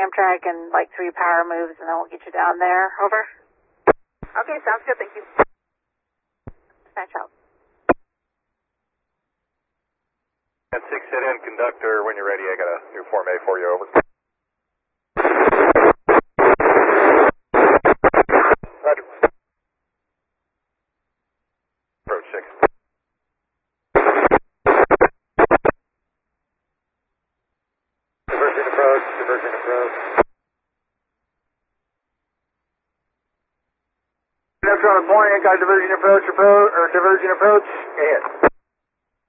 Amtrak and like 3 power moves, and then we'll get you down there. Over. Okay, sounds good. Thank you. Dispatch out. At 6 hit in, conductor, when you're ready, I got a new Form A for you, over. Roger. Approach 6. Divergent approach, divergent approach. Next on the point, got divergent approach, divergent approach, ahead.